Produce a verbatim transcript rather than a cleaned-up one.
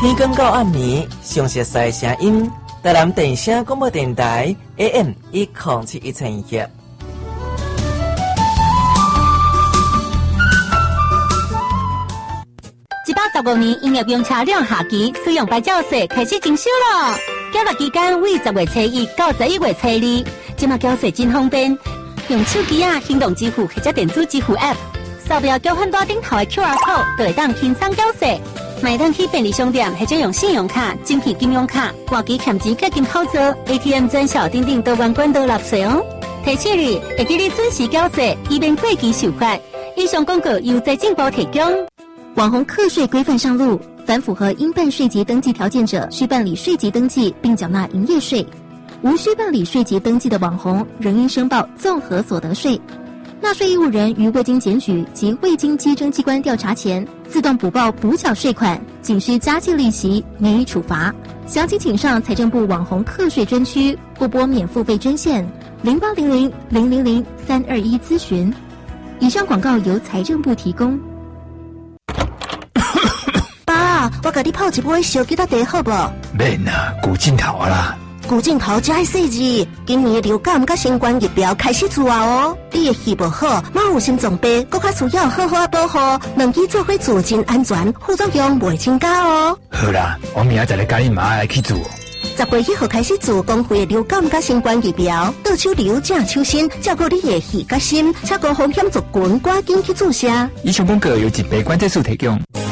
天光到暗暝，详细赛声音，台南电声广播电台 A M 一零七一千一赫。 一百十五年营业用车辆下期使用牌照税开始征收了，缴纳期间为十月初一到十一月初二，即马缴税真方便，用手机啊、行动支付或者电子支付 App， 扫描交换单顶头的 Q R code， 就会当轻松缴税。买单去便利商店或者用信用卡、精品金融卡、活期欠钱结金口座、A T M 转小等等都万关都纳税哦。提醒你，会记你准时缴税，以免过期受罚。以上广告由财政部提供。网红课税规范上路，凡符合应办税籍登记条件者，需办理税籍登记并缴纳营业税；无需办理税籍登记的网红，仍应申报综合所得税。纳税义务人于未经检举及未经稽征机关调查前，自动补报补缴税款，仅需加计利息，免予处罚。详情请上财政部网红课税专区或拨免付费专线零八零零零零零三二一咨询。以上广告由财政部提供。 爸，我甲你泡一杯小吉他茶好不？ 免啊，古镜头啦。 古镜头才会细致，今年的流感甲新冠疫苗开始做啊哦。你的肺不好，猫有心脏病，搁较需要好好保护，两支做伙做真安全，副作用袂增加哦。 好啦，我明仔载来甲你妈来去做。 十月一号开始做公费的流感甲新冠疫苗，倒手流正手心，照顾你的肺甲心，且高风险族群赶紧去注射。 以上广告由疾病管制署提供。